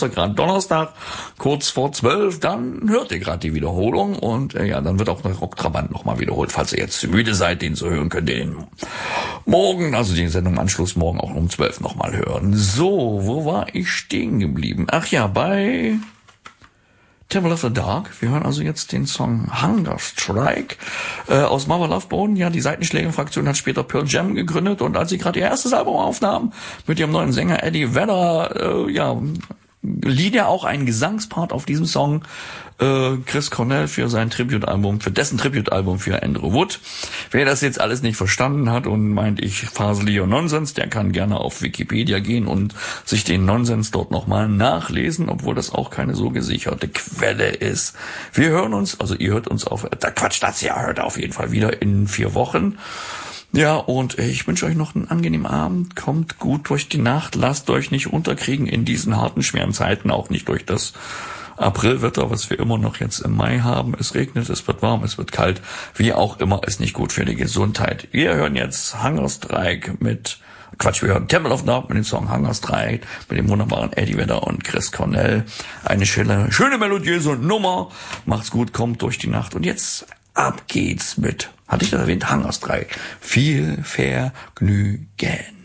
ja gerade Donnerstag, kurz vor 12, dann hört ihr gerade die Wiederholung und dann wird auch der Rocktrabant nochmal wiederholt. Falls ihr jetzt zu müde seid, den zu hören, könnt ihr den morgen, also die Sendung im Anschluss morgen auch um 12 nochmal hören. So, wo war ich stehen geblieben? Ach ja, bei Temple of the Dark. Wir hören also jetzt den Song Hunger Strike aus Mother Love Bone. Ja, die Seitenschläger-Fraktion hat später Pearl Jam gegründet und als sie gerade ihr erstes Album aufnahmen mit ihrem neuen Sänger Eddie Vedder, lieh er auch einen Gesangspart auf diesem Song. Chris Cornell für dessen Tribute-Album für Andrew Wood. Wer das jetzt alles nicht verstanden hat und meint, ich fasele hier Nonsens, der kann gerne auf Wikipedia gehen und sich den Nonsens dort nochmal nachlesen, obwohl das auch keine so gesicherte Quelle ist. Wir hören uns, also ihr hört uns hört auf jeden Fall wieder in 4 Wochen. Ja, und ich wünsche euch noch einen angenehmen Abend. Kommt gut durch die Nacht. Lasst euch nicht unterkriegen in diesen harten, schweren Zeiten. Auch nicht durch das Aprilwetter, was wir immer noch jetzt im Mai haben. Es regnet, es wird warm, es wird kalt. Wie auch immer, ist nicht gut für die Gesundheit. Wir hören jetzt Hungerstrike wir hören Temple of Dark mit dem Song Hungerstrike, mit dem wunderbaren Eddie Vedder und Chris Cornell. Eine schöne melodiöse Nummer. Macht's gut, kommt durch die Nacht. Und jetzt ab geht's mit, hatte ich das erwähnt, Hungerstrike. Viel Vergnügen.